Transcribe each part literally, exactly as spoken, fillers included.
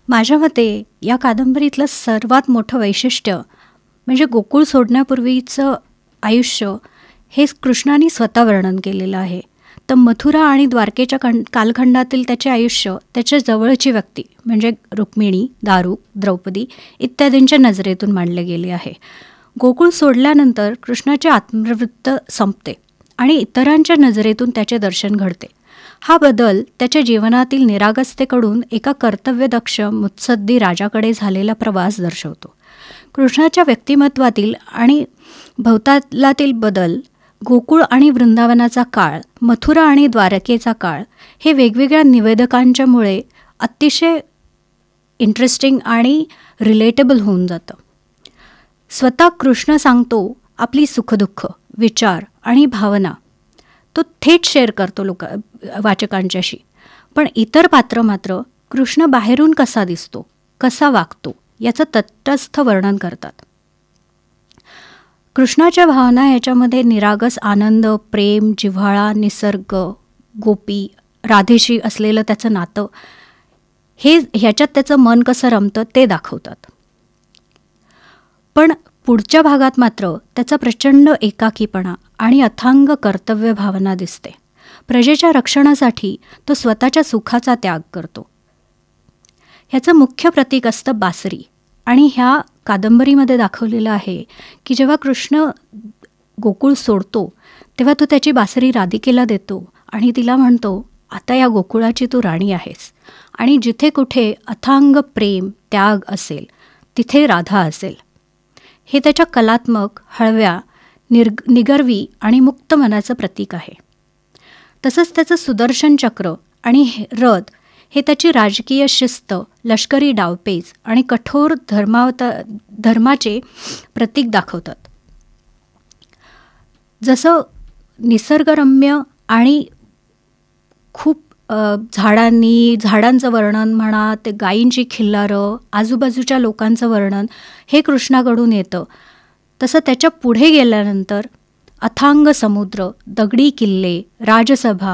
माझ्या मते या कादंबरीतलं सर्वात मोठं वैशिष्ट्य म्हणजे गोकुळ सोडण्यापूर्वीचं आयुष्य हे कृष्णाने स्वतः वर्णन केलेलं आहे. तर मथुरा आणि द्वारकेच्या खंड कालखंडातील त्याचे आयुष्य त्याच्या जवळची व्यक्ती म्हणजे रुक्मिणी, दारुक, द्रौपदी इत्यादींच्या नजरेतून मांडले गेले आहे. गोकुळ सोडल्यानंतर कृष्णाचे आत्मवृत्त संपते आणि इतरांच्या नजरेतून त्याचे दर्शन घडते. हा बदल त्याच्या जीवनातील निरागसतेकडून एका कर्तव्यदक्ष मुत्सद्दी राजाकडे झालेला प्रवास दर्शवतो. कृष्णाच्या व्यक्तिमत्वातील आणि भवतालातील बदल, गोकुळ आणि वृंदावनाचा काळ, मथुरा आणि द्वारकेचा काळ हे वेगवेगळ्या निवेदकांच्यामुळे अतिशय इंटरेस्टिंग आणि रिलेटेबल होऊन जातं. स्वतः कृष्ण सांगतो आपली सुखदुःख, विचार आणि भावना तो थेट शेअर करतो लोक वाचकांच्याशी. पण इतर पात्र मात्र कृष्ण बाहेरून कसा दिसतो, कसा वागतो याचं तटस्थ वर्णन करतात. कृष्णाच्या भावना याच्यामध्ये निरागस आनंद, प्रेम, जिव्हाळा, निसर्ग, गोपी, राधेशी असलेलं त्याचं नातं हे ह्याच्यात त्याचं मन कसं रमतं ते दाखवतात. पण पुढच्या भागात मात्र त्याचा प्रचंड एकाकीपणा आणि अथांग कर्तव्य भावना दिसते. प्रजेच्या रक्षणासाठी तो स्वतःच्या सुखाचा त्याग करतो. ह्याचं मुख्य प्रतीक असतं बासरी. आणि ह्या कादंबरीमध्ये दाखवलेलं आहे की जेव्हा कृष्ण गोकुळ सोडतो तेव्हा तो त्याची बासरी राधिकेला देतो आणि तिला म्हणतो, आता या गोकुळाची तू राणी आहेस आणि जिथे कुठे अथांग प्रेम, त्याग असेल तिथे राधा असेल. हे त्याच्या कलात्मक, हळव्या, निर्ग निगर्वी आणि मुक्त मनाचं प्रतीक आहे. तसंच त्याचं सुदर्शन चक्र आणि रथ हे त्याची राजकीय शिस्त, लष्करी डावपेच आणि कठोर धर्मावता धर्माचे प्रतीक दाखवतात. जसं निसर्गरम्य आणि खूप झाडांनी झाडांचं वर्णन म्हणा, ते गायींची खिल्लारं, आजूबाजूच्या लोकांचं वर्णन हे कृष्णाकडून येतं. तसं त्याच्या पुढे गेल्यानंतर अथांग समुद्र, दगडी किल्ले, राजसभा,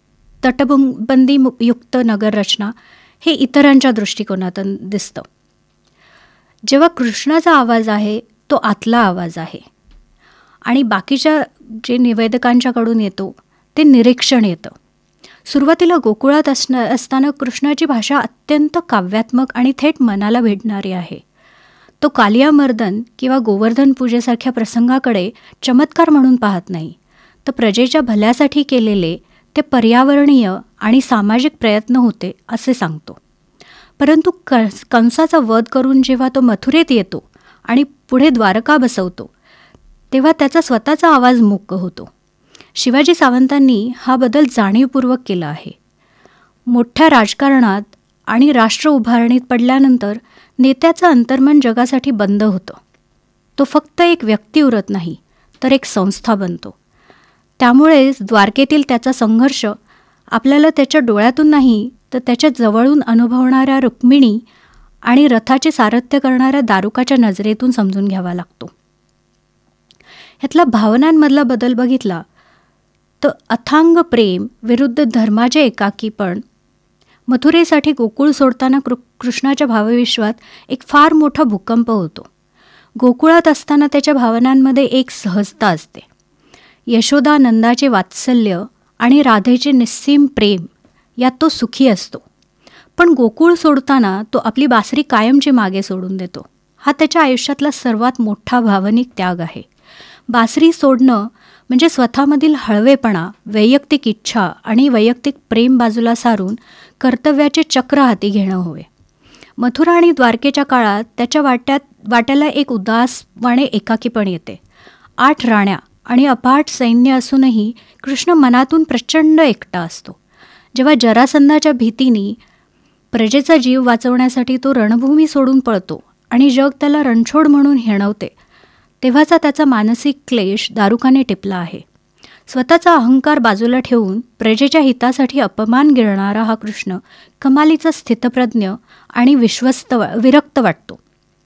तटबंदी युक्त नगररचना हे इतरांच्या दृष्टिकोनातून दिसतं. जेव्हा कृष्णाचा आवाज आहे तो आतला आवाज आहे आणि बाकीच्या जे निवेदकांच्याकडून येतो ते निरीक्षण येतं. सुरुवातीला गोकुळात असणं असताना कृष्णाची भाषा अत्यंत काव्यात्मक आणि थेट मनाला भिडणारी आहे. तो कालियामर्दन किंवा गोवर्धन पूजेसारख्या प्रसंगाकडे चमत्कार म्हणून पाहत नाही, तर प्रजेच्या भल्यासाठी केलेले ते पर्यावरणीय आणि सामाजिक प्रयत्न होते असे सांगतो. परंतु कंस कंसाचा वध करून जेव्हा तो मथुरेत येतो आणि पुढे द्वारका बसवतो तेव्हा त्याचा स्वतःचा आवाज मूक होतो. शिवाजी सावंतांनी हा बदल जाणीवपूर्वक केला आहे. मोठ्या राजकारणात आणि राष्ट्र उभारणीत पडल्यानंतर नेत्याचं अंतर्मन जगासाठी बंद होतं. तो फक्त एक व्यक्ती उरत नाही तर एक संस्था बनतो. त्यामुळेच द्वारकेतील त्याचा संघर्ष आपल्याला त्याच्या डोळ्यातून नाही तर त्याच्या जवळून अनुभवणाऱ्या रुक्मिणी आणि रथाचे सारथ्य करणाऱ्या दारुकाच्या नजरेतून समजून घ्यावा लागतो. ह्यातला भावनांमधला बदल बघितला तर अथांग प्रेम विरुद्ध धर्माचे एकाकीपण. मथुरेसाठी गोकुळ सोडताना कृ कृष्णाच्या भावविश्वात एक फार मोठा भूकंप होतो. गोकुळात असताना त्याच्या भावनांमध्ये एक सहजता असते. यशोदा नंदाचे वात्सल्य आणि राधेचे निस्सीम प्रेम यात तो सुखी असतो. पण गोकुळ सोडताना तो आपली बासरी कायमची मागे सोडून देतो. हा त्याच्या आयुष्यातला सर्वात मोठा भावनिक त्याग आहे. बासरी सोडणं म्हणजे स्वतःमधील हळवेपणा, वैयक्तिक इच्छा आणि वैयक्तिक प्रेम बाजूला सारून कर्तव्याचे चक्र हाती घेणं होय. मथुरा आणि द्वारकेच्या काळात त्याच्या वाट्यात वाट्याला एक उदासवाणे एकाकीपण येते. आठ राण्या आणि अफाट सैन्य असूनही कृष्ण मनातून प्रचंड एकटा असतो. जेव्हा जरासंधाच्या भीतीने प्रजेचा जीव वाचवण्यासाठी तो रणभूमी सोडून पळतो आणि जग त्याला रणछोड म्हणून हिणवते, तेव्हाचा त्याचा मानसिक क्लेश दारुकाने टिपला आहे. स्वतःचा अहंकार बाजूला ठेवून प्रजेच्या हितासाठी अपमान गिळणारा हा कृष्ण कमालीचा स्थितप्रज्ञ आणि विश्वस्त विरक्त वाटतो.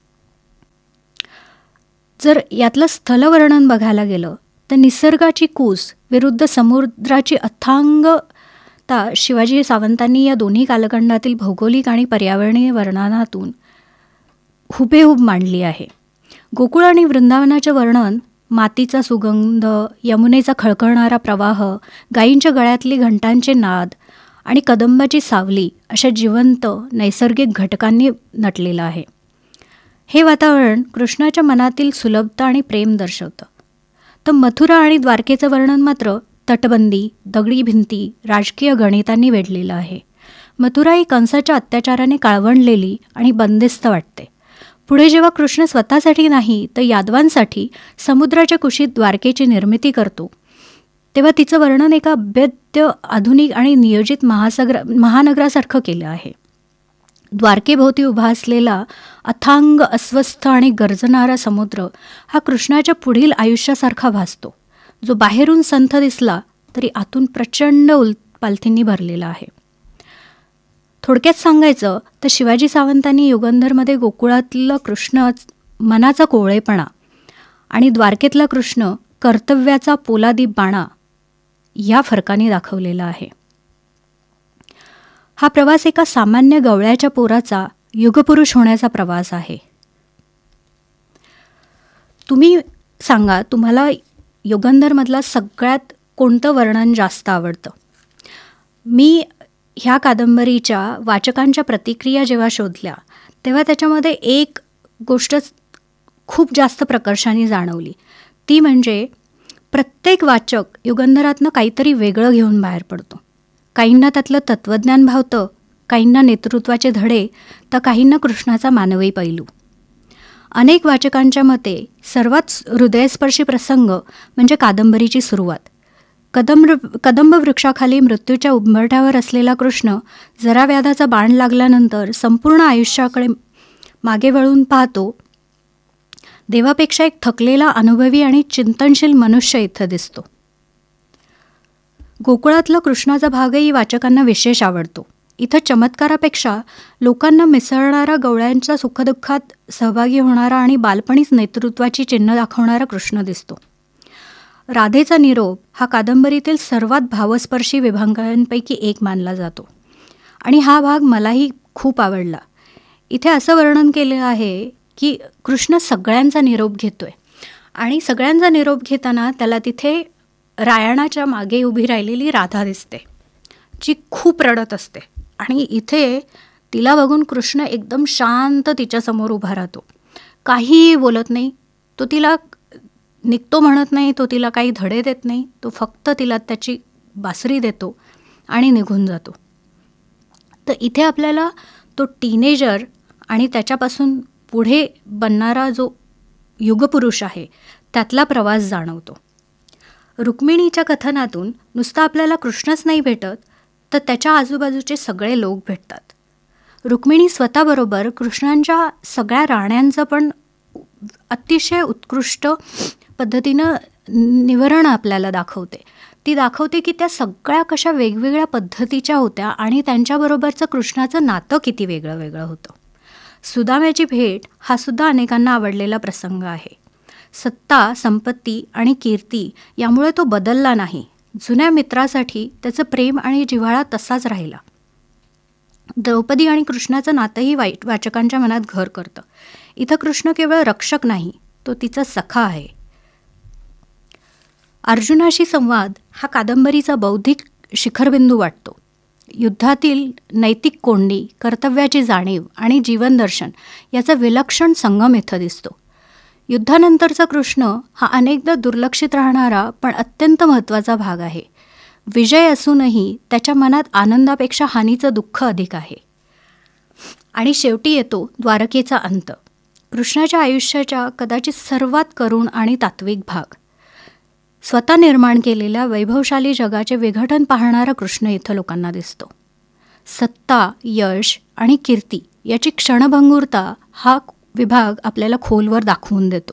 जर यातलं स्थलवर्णन बघायला गेलं तर निसर्गाची कूस विरुद्ध समुद्राची अथांग वाचता शिवाजी सावंतांनी या दोन्ही कालखंडातील भौगोलिक आणि पर्यावरणीय वर्णनातून हुबेहूब मांडली आहे. गोकुळ आणि वृंदावनाचे वर्णन, मातीचा सुगंध, यमुनेचा खळखळणारा प्रवाह, गायींच्या गळ्यातली घंटांचे नाद आणि कदंबाची सावली अशा जिवंत नैसर्गिक घटकांनी नटलेलं आहे. हे वातावरण कृष्णाच्या मनातील सुलभता आणि प्रेम दर्शवतं. तर मथुरा आणि द्वारकेचं वर्णन मात्र तटबंदी, दगडी भिंती, राजकीय गणितांनी वेढलेलं आहे. मथुरा ही कंसाच्या अत्याचाराने काळवंडलेली आणि बंदिस्त वाटते. पुढे जेव्हा कृष्ण स्वतःसाठी नाही तर यादवांसाठी समुद्राच्या कुशीत द्वारकेची निर्मिती करतो, तेव्हा तिचं वर्णन एका अभेद्य, आधुनिक आणि नियोजित महासागर महानगरासारखं केलं आहे. द्वारकेभोवती उभा असलेला अथांग, अस्वस्थ आणि गर्जणारा समुद्र हा कृष्णाच्या पुढील आयुष्यासारखा भासतो, जो बाहेरून संथ दिसला तरी आतून प्रचंड उलपालथींनी भरलेला आहे. थोडक्यात सांगायचं तर शिवाजी सावंतांनी युगंधरमध्ये गोकुळातलं कृष्ण मनाचा कोवळेपणा आणि द्वारकेतला कृष्ण कर्तव्याचा पोलादी बाणा या फरकाने दाखवलेला आहे. हा प्रवास एका सामान्य गवळ्याच्या पोराचा युगपुरुष होण्याचा प्रवास आहे. तुम्ही सांगा, तुम्हाला युगंधरमधला सगळ्यात कोणतं वर्णन जास्त आवडतं? मी ह्या कादंबरीच्या वाचकांच्या प्रतिक्रिया जेव्हा शोधल्या तेव्हा त्याच्यामध्ये एक गोष्ट खूप जास्त प्रकर्षाने जाणवली. ती म्हणजे प्रत्येक वाचक युगंधरातनं काहीतरी वेगळं घेऊन बाहेर पडतो. काहींना त्यातलं तत्त्वज्ञान भावतं, काहींना नेतृत्वाचे धडे, तर काहींना कृष्णाचा मानवी पैलू. अनेक वाचकांच्या मते सर्वात हृदयस्पर्शी प्रसंग म्हणजे कादंबरीची सुरुवात. कदंब कदंब वृक्षाखाली मृत्यूच्या उंबरठ्यावर असलेला कृष्ण जरा व्याधाचा बाण लागल्यानंतर संपूर्ण आयुष्याकडे मागे वळून पाहतो. देवापेक्षा एक थकलेला, अनुभवी आणि चिंतनशील मनुष्य इथं दिसतो. गोकुळातला कृष्णाचा भागही वाचकांना विशेष आवडतो. इथं चमत्कारापेक्षा लोकांना मिसळणारा, गवळ्यांच्या सुखदुःखात सहभागी होणारा आणि बालपणीच नेतृत्वाची चिन्ह दाखवणारा कृष्ण दिसतो. राधेचा निरोप हा कादंबरीतील सर्वात भावस्पर्शी विभागांपैकी एक मानला जातो आणि हा भाग मलाही खूप आवडला. इथे असं वर्णन केलं आहे की कृष्ण सगळ्यांचा निरोप घेतोय आणि सगळ्यांचा निरोप घेताना त्याला तिथे रायणाच्या मागे उभी राहिलेली राधा दिसते, जी खूप रडत असते. आणि इथे तिला बघून कृष्ण एकदम शांत तिच्यासमोर उभा राहतो, काहीही बोलत नाही. तो तिला निघतो म्हणत नाही, तो तिला काही धडे देत नाही. तो फक्त तिला त्याची बासरी देतो आणि निघून जातो. तर इथे आपल्याला तो टीनेजर आणि त्याच्यापासून पुढे बनणारा जो युगपुरुष आहे त्यातला प्रवास जाणवतो. रुक्मिणीच्या कथनातून नुसता आपल्याला कृष्णच नाही भेटत, तर त्याच्या आजूबाजूचे सगळे लोक भेटतात. रुक्मिणी स्वतःबरोबर कृष्णांच्या सगळ्या राण्यांचं पण अतिशय उत्कृष्ट पद्धतीनं निवरण आपल्याला दाखवते. ती दाखवते की त्या सगळ्या कशा वेगवेगळ्या पद्धतीच्या होत्या आणि त्यांच्याबरोबरचं कृष्णाचं नातं किती वेगळं वेगळं होतं. सुदाम्याची भेट हा सुद्धा अनेकांना आवडलेला प्रसंग आहे. सत्ता, संपत्ती आणि कीर्ती यामुळे तो बदलला नाही. जुन्या मित्रासाठी त्याचं प्रेम आणि जिव्हाळा तसाच राहिला. द्रौपदी आणि कृष्णाचं नातंही वाईट वाचकांच्या मनात घर करतं. इथं कृष्ण केवळ रक्षक नाही, तो तिचा सखा आहे. अर्जुनाशी संवाद हा कादंबरीचा बौद्धिक शिखरबिंदू वाटतो. युद्धातील नैतिक कोंडी, कर्तव्याची जाणीव आणि जीवनदर्शन याचा विलक्षण संगम इथं दिसतो. युद्धानंतरचा कृष्ण हा अनेकदा दुर्लक्षित राहणारा पण अत्यंत महत्त्वाचा भाग आहे. विजय असूनही त्याच्या मनात आनंदापेक्षा हानीचं दुःख अधिक आहे. आणि शेवटी येतो द्वारकेचा अंत, कृष्णाच्या आयुष्याच्या कदाचित सर्वात करुण आणि तात्विक भाग. स्वतः निर्माण केलेल्या वैभवशाली जगाचे विघटन पाहणारा कृष्ण इथं लोकांना दिसतो. सत्ता, यश आणि कीर्ती याची क्षणभंगुरता हा विभाग आपल्याला खोलवर दाखवून देतो.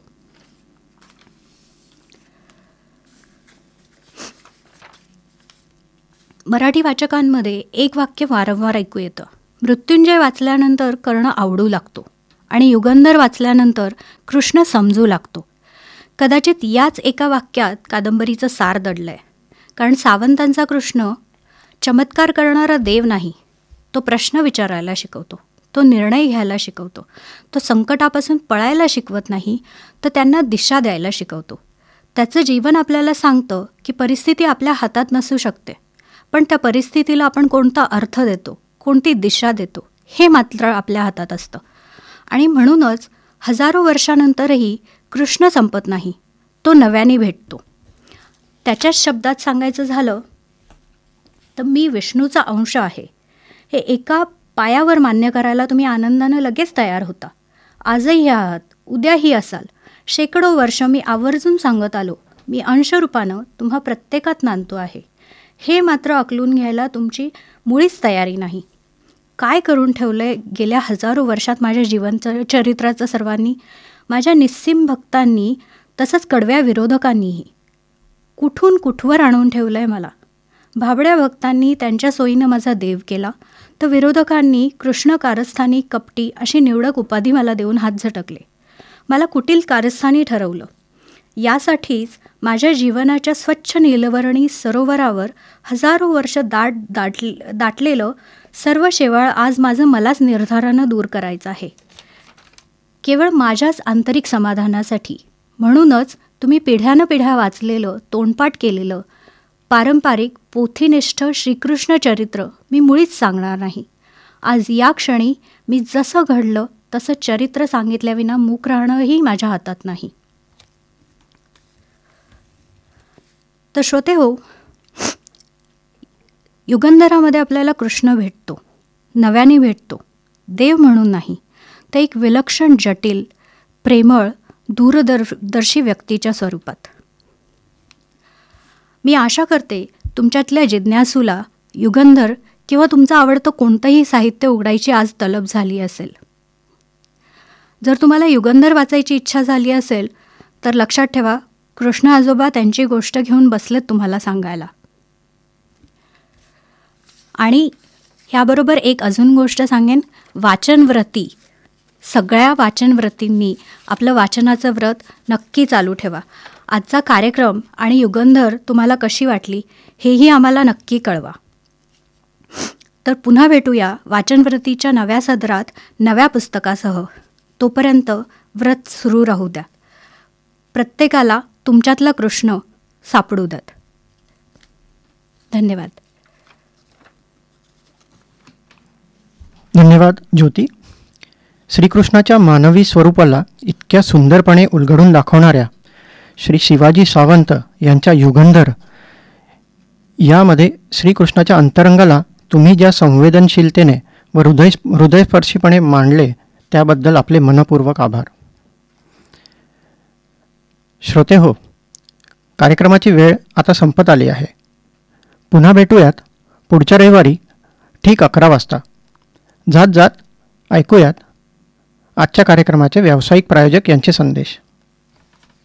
मराठी वाचकांमध्ये एक वाक्य वारंवार ऐकू येतं. मृत्युंजय वाचल्यानंतर कर्ण आवडू लागतो आणि युगंधर वाचल्यानंतर कृष्ण समजू लागतो. कदाचित याच एका वाक्यात कादंबरीचं सार दडलं आहे. कारण सावंतांचा कृष्ण चमत्कार करणारा देव नाही, तो प्रश्न विचारायला शिकवतो, तो निर्णय घ्यायला शिकवतो, तो संकटापासून पळायला शिकवत नाही, तर त्यांना दिशा द्यायला शिकवतो. त्याचं जीवन आपल्याला सांगतं की परिस्थिती आपल्या हातात नसू शकते, पण त्या परिस्थितीला आपण कोणता अर्थ देतो, कोणती दिशा देतो, हे मात्र आपल्या हातात असतं. आणि म्हणूनच हजारो वर्षानंतरही कृष्ण संपत नाही, तो नव्याने भेटतो. त्याच्याच शब्दात सांगायचं झालं तर मी विष्णूचा अंश आहे, हे एका पायावर मान्य करायला तुम्ही आनंदानं लगेच तयार होता. आजही आहात, उद्याही असाल. शेकडो वर्ष मी आवर्जून सांगत आलो, मी अंशरूपानं तुम्हा प्रत्येकात नांदतो आहे. हे मात्र अकलून घ्यायला तुमची मुळीच तयारी नाही. काय करून ठेवलं आहे गेल्या हजारो वर्षात माझ्या जीवन चरित्राचं सर्वांनी, माझ्या निस्सीम भक्तांनी, तसंच कडव्या विरोधकांनीही. कुठून कुठवर आणून ठेवलं आहे मला. भाबड्या भक्तांनी त्यांच्या सोयीनं माझा देव केला, तर विरोधकांनी कृष्ण कारस्थानी, कपटी अशी निवडक उपाधी मला देऊन हात झटकले. मला कुटील कारस्थानी ठरवलं. यासाठीच माझ्या जीवनाच्या स्वच्छ नीलवर्णी सरोवरावर हजारो वर्ष दाट दाट दाटलेलं सर्व शेवाळ आज माझं मलाच निर्धारानं दूर करायचं आहे, केवळ माझ्याच आंतरिक समाधानासाठी. म्हणूनच तुम्ही पिढ्यानं पिढ्या वाचलेलं, तोंडपाठ केलेलं पारंपरिक पोथीनिष्ठ श्रीकृष्ण चरित्र मी मुळीच सांगणार नाही. आज या क्षणी मी जसं घडलं तसं चरित्र सांगितल्याविना मूक राहणंही माझ्या हातात नाही. तर श्रोते हो, युगंधरामध्ये आपल्याला कृष्ण भेटतो, नव्याने भेटतो, देव म्हणून नाही, तर एक विलक्षण, जटिल, प्रेमळ, दूरदर्शी व्यक्तीच्या स्वरूपात. मी आशा करते तुमच्यातल्या जिज्ञासूला युगंधर किंवा तुमचं आवडतं कोणतंही साहित्य उघडायची आज तलब झाली असेल. जर तुम्हाला युगंधर वाचायची इच्छा झाली असेल तर लक्षात ठेवा, कृष्ण आजोबा त्यांची गोष्ट घेऊन बसलेत तुम्हाला सांगायला. आणि ह्याबरोबर एक अजून गोष्ट सांगेन, वाचनव्रती, सगळ्या वाचनव्रतींनी आपलं वाचनाचं व्रत नक्की चालू ठेवा. आजचा कार्यक्रम आणि युगंधर तुम्हाला कशी वाटली हेही आम्हाला नक्की कळवा. तर पुन्हा भेटूया वाचनव्रतीच्या नव्या सदरात नव्या पुस्तकासह. तोपर्यंत व्रत सुरू राहू द्या. प्रत्येकाला तुमच्यातला कृष्ण सापडू द्यात. धन्यवाद. धन्यवाद ज्योती. श्रीकृष्णाच्या मानवी स्वरूपाला इतक्या सुंदरपणे उलगडून दाखवणाऱ्या श्री शिवाजी सावंत यांच्या युगंधर यामध्ये श्रीकृष्णाच्या अंतरंगाला तुम्ही ज्या संवेदनशीलतेने व हृदय हृदयस्पर्शीपणे मांडले त्याबद्दल आपले मनपूर्वक आभार. श्रोते हो, कार्यक्रमाची वेळ आता संपत आली आहे. पुन्हा भेटूयात पुढच्या रविवारी ठीक अकरा वाजता. जात जात ऐकूयात आजच्या कार्यक्रमाचे व्यावसायिक प्रायोजक यांचे संदेश.